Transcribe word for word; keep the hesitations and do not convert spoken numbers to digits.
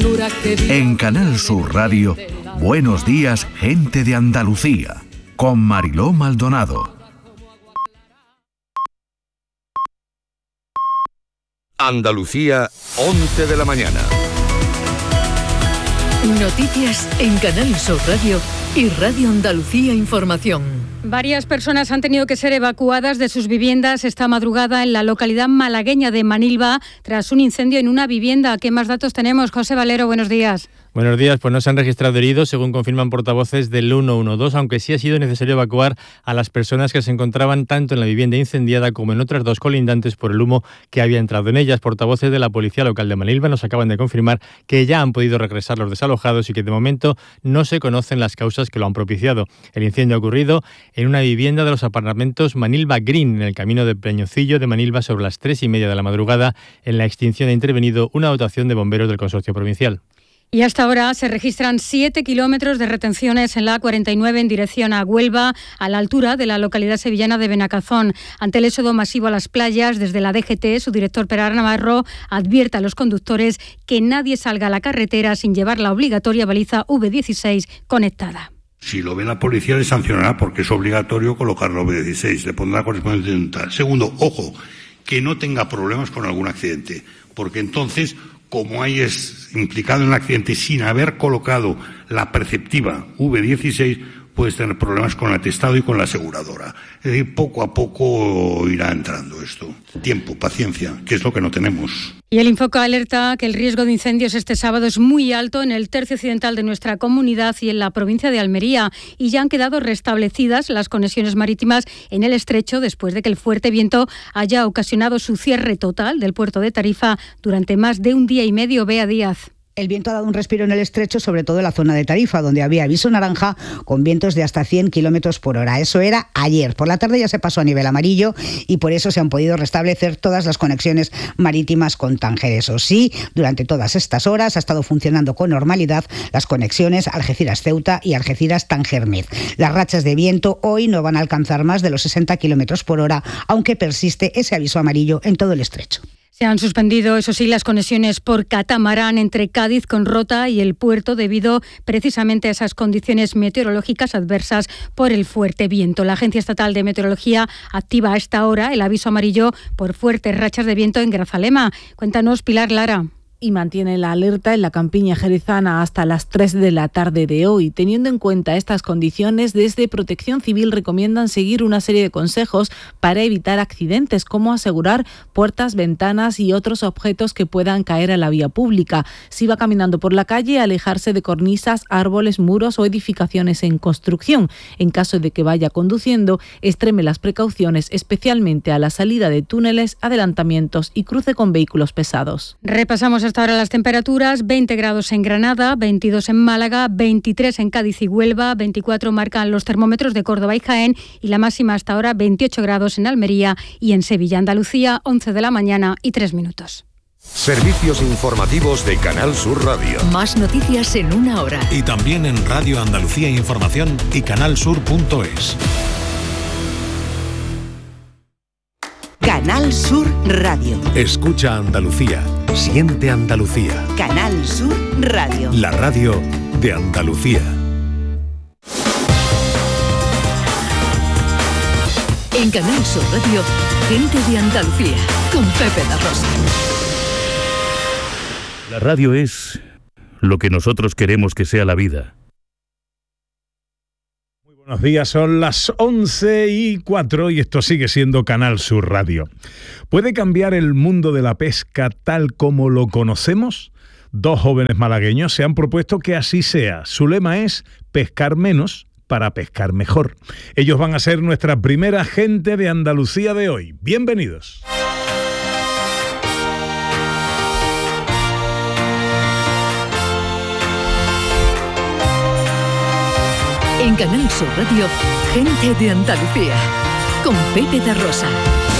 ternura que vive. En Canal Sur Radio, Buenos Días, Gente de Andalucía, con Mariló Maldonado. Andalucía, once de la mañana. Noticias en Canal Sur Radio y Radio Andalucía Información. Varias personas han tenido que ser evacuadas de sus viviendas esta madrugada en la localidad malagueña de Manilva tras un incendio en una vivienda. ¿Qué más datos tenemos? José Valero, buenos días. Buenos días, pues no se han registrado heridos, según confirman portavoces del uno uno dos, aunque sí ha sido necesario evacuar a las personas que se encontraban tanto en la vivienda incendiada como en otras dos colindantes por el humo que había entrado en ellas. Portavoces de la Policía Local de Manilva nos acaban de confirmar que ya han podido regresar los desalojados y que de momento no se conocen las causas que lo han propiciado. El incendio ha ocurrido en una vivienda de los apartamentos Manilva Green, en el camino de Peñocillo de Manilva, sobre las tres y media de la madrugada. En la extinción ha intervenido una dotación de bomberos del Consorcio Provincial. Y hasta ahora se registran siete kilómetros de retenciones en la A cuarenta y nueve en dirección a Huelva, a la altura de la localidad sevillana de Benacazón. Ante el éxodo masivo a las playas, desde la D G T, su director Perar Navarro advierte a los conductores que nadie salga a la carretera sin llevar la obligatoria baliza V dieciséis conectada. Si lo ve la policía, le sancionará porque es obligatorio colocar la V dieciséis, le pondrá correspondiente. Segundo, ojo, que no tenga problemas con algún accidente, porque entonces, como hay es implicado en el accidente sin haber colocado la perceptiva V dieciséis, puedes tener problemas con el atestado y con la aseguradora. Es decir, poco a poco irá entrando esto. Tiempo, paciencia, que es lo que no tenemos. Y el Infoca alerta que el riesgo de incendios este sábado es muy alto en el tercio occidental de nuestra comunidad y en la provincia de Almería. Y ya han quedado restablecidas las conexiones marítimas en el estrecho después de que el fuerte viento haya ocasionado su cierre total del puerto de Tarifa durante más de un día y medio. Bea Díaz. El viento ha dado un respiro en el estrecho, sobre todo en la zona de Tarifa, donde había aviso naranja con vientos de hasta cien kilómetros por hora. Eso era ayer. Por la tarde ya se pasó a nivel amarillo y por eso se han podido restablecer todas las conexiones marítimas con Tánger. Eso sí, durante todas estas horas ha estado funcionando con normalidad las conexiones Algeciras-Ceuta y Algeciras-Tánger-Med. Las rachas de viento hoy no van a alcanzar más de los sesenta kilómetros por hora, aunque persiste ese aviso amarillo en todo el estrecho. Se han suspendido, eso sí, las conexiones por catamarán entre Cádiz con Rota y el puerto debido precisamente a esas condiciones meteorológicas adversas por el fuerte viento. La Agencia Estatal de Meteorología activa a esta hora el aviso amarillo por fuertes rachas de viento en Grazalema. Cuéntanos, Pilar Lara. Y mantiene la alerta en la campiña jerezana hasta las tres de la tarde de hoy. Teniendo en cuenta estas condiciones, desde Protección Civil recomiendan seguir una serie de consejos para evitar accidentes, como asegurar puertas, ventanas y otros objetos que puedan caer a la vía pública. Si va caminando por la calle, alejarse de cornisas, árboles, muros o edificaciones en construcción. En caso de que vaya conduciendo, extreme las precauciones, especialmente a la salida de túneles, adelantamientos y cruce con vehículos pesados. Repasamos hasta ahora las temperaturas: veinte grados en Granada, veintidós en Málaga, veintitrés en Cádiz y Huelva, veinticuatro marcan los termómetros de Córdoba y Jaén y la máxima hasta ahora veintiocho grados en Almería y en Sevilla. Andalucía, once de la mañana y tres minutos. Servicios informativos de Canal Sur Radio. Más noticias en una hora. Y también en Radio Andalucía Información y canalsur punto es. Canal Sur Radio. Escucha Andalucía. Siente Andalucía. Canal Sur Radio. La radio de Andalucía. En Canal Sur Radio, Gente de Andalucía, con Pepe da Rosa. La radio es lo que nosotros queremos que sea la vida. Buenos días, son las once y cuatro y esto sigue siendo Canal Sur Radio. ¿Puede cambiar el mundo de la pesca tal como lo conocemos? Dos jóvenes malagueños se han propuesto que así sea. Su lema es pescar menos para pescar mejor. Ellos van a ser nuestra primera gente de Andalucía de hoy. Bienvenidos. En Canal Sur Radio, Gente de Andalucía, con Pepe da Rosa.